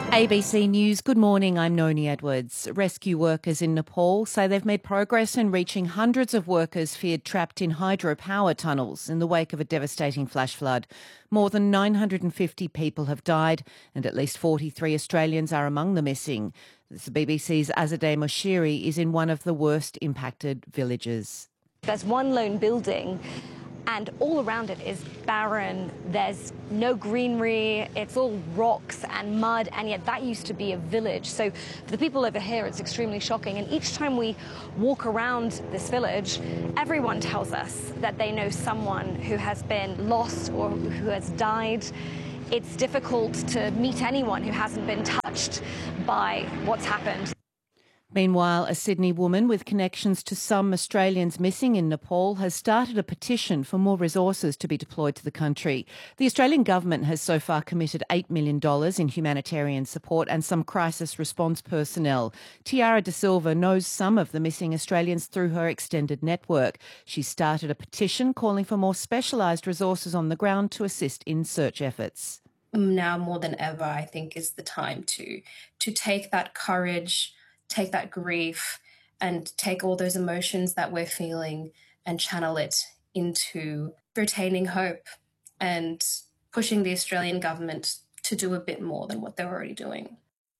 ABC News, good morning, I'm Noni Edwards. Rescue workers in Nepal say they've made progress in reaching hundreds of workers feared trapped in hydropower tunnels in the wake of a devastating flash flood. More than 950 people have died and at least 43 Australians are among the missing. The BBC's Azadeh Moshiri is in one of the worst impacted villages. There's one lone building and all around it is barren. There's no greenery, it's all rocks and mud, and yet that used to be a village. So for the people over here, it's extremely shocking. And each time we walk around this village, everyone tells us that they know someone who has been lost or who has died. It's difficult to meet anyone who hasn't been touched by what's happened. Meanwhile, a Sydney woman with connections to some Australians missing in Nepal has started a petition for more resources to be deployed to the country. The Australian government has so far committed $8 million in humanitarian support and some crisis response personnel. Tiara De Silva knows some of the missing Australians through her extended network. She started a petition calling for more specialised resources on the ground to assist in search efforts. Now more than ever, I think, is the time to take that courage, take that grief and take all those emotions that we're feeling and channel it into retaining hope and pushing the Australian government to do a bit more than what they're already doing.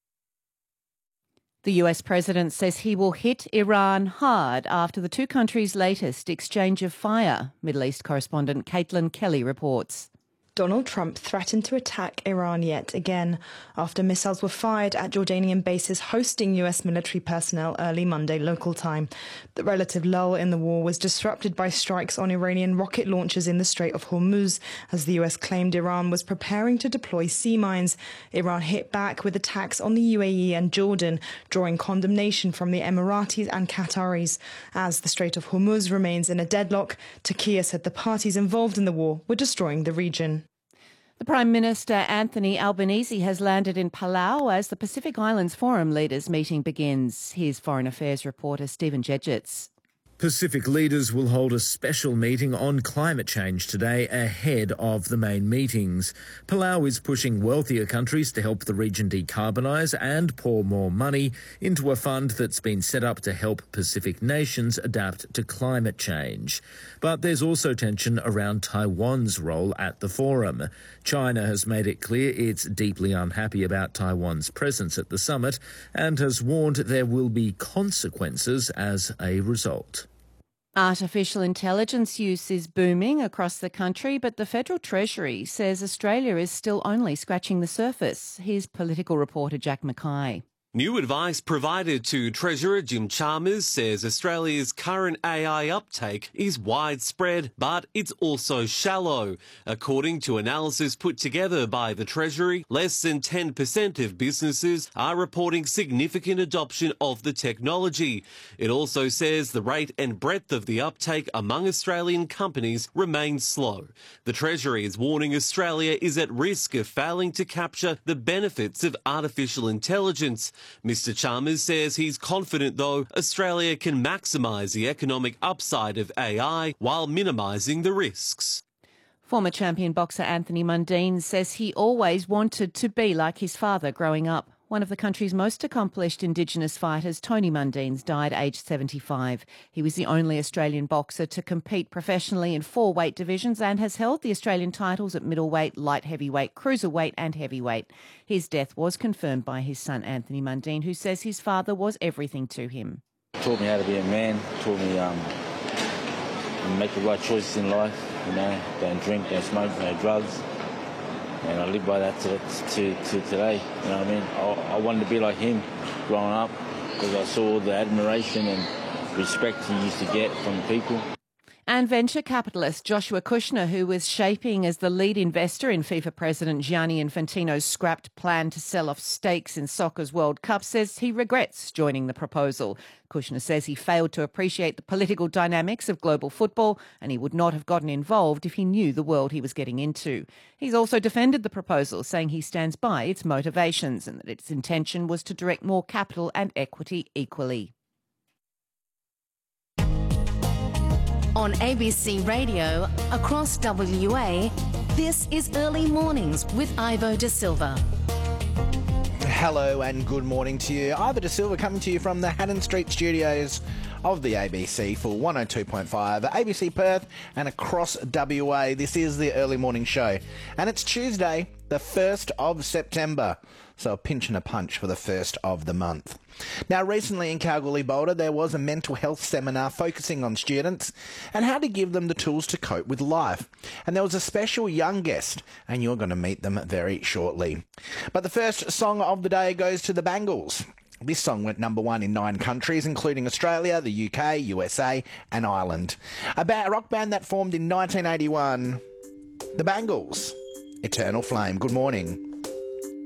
The US president says he will hit Iran hard after the two countries' latest exchange of fire. Middle East correspondent Caitlin Kelly reports. Donald Trump threatened to attack Iran yet again after missiles were fired at Jordanian bases hosting US military personnel early Monday local time. The relative lull in the war was disrupted by strikes on Iranian rocket launchers in the Strait of Hormuz as the US claimed Iran was preparing to deploy sea mines. Iran hit back with attacks on the UAE and Jordan, drawing condemnation from the Emiratis and Qataris. As the Strait of Hormuz remains in a deadlock, Turkey said the parties involved in the war were destroying the region. The Prime Minister Anthony Albanese has landed in Palau as the Pacific Islands Forum leaders meeting begins. Here's Foreign Affairs reporter Stephen Jedgetts. Pacific leaders will hold a special meeting on climate change today ahead of the main meetings. Palau is pushing wealthier countries to help the region decarbonise and pour more money into a fund that's been set up to help Pacific nations adapt to climate change. But there's also tension around Taiwan's role at the forum. China has made it clear it's deeply unhappy about Taiwan's presence at the summit and has warned there will be consequences as a result. Artificial intelligence use is booming across the country, but the Federal Treasury says Australia is still only scratching the surface. Here's political reporter Jack Mackay. New advice provided to Treasurer Jim Chalmers says Australia's current AI uptake is widespread, but it's also shallow. According to analysis put together by the Treasury, less than 10% of businesses are reporting significant adoption of the technology. It also says the rate and breadth of the uptake among Australian companies remains slow. The Treasury is warning Australia is at risk of failing to capture the benefits of artificial intelligence. Mr Chalmers says he's confident, though, Australia can maximise the economic upside of AI while minimising the risks. Former champion boxer Anthony Mundine says he always wanted to be like his father growing up. One of the country's most accomplished Indigenous fighters, Tony Mundine, died aged 75. He was the only Australian boxer to compete professionally in 4 weight divisions and has held the Australian titles at middleweight, light heavyweight, cruiserweight and heavyweight. His death was confirmed by his son, Anthony Mundine, who says his father was everything to him. Taught me how to be a man, taught me make the right choices in life, don't drink, don't smoke, no drugs. And I live by that to today, you know what I mean? I wanted to be like him growing up because I saw the admiration and respect he used to get from people. And venture capitalist Joshua Kushner, who was shaping as the lead investor in FIFA President Gianni Infantino's scrapped plan to sell off stakes in soccer's World Cup, says he regrets joining the proposal. Kushner says he failed to appreciate the political dynamics of global football and he would not have gotten involved if he knew the world he was getting into. He's also defended the proposal, saying he stands by its motivations and that its intention was to direct more capital and equity equally. On ABC Radio, across WA, this is Early Mornings with Ivo De Silva. Hello and good morning to you. Ivor De Silva coming to you from the Haddon Street studios of the ABC for 102.5, ABC Perth and across WA. This is the early morning show. And it's Tuesday, the 1st of September. So a pinch and a punch for the first of the month. Now, recently in Kalgoorlie-Boulder, there was a mental health seminar focusing on students and how to give them the tools to cope with life. And there was a special young guest, and you're going to meet them very shortly. But the first song of the day goes to the Bangles. This song went number 1 in 9 countries, including Australia, the UK, USA and Ireland. A rock band that formed in 1981. The Bangles. Eternal Flame. Good morning.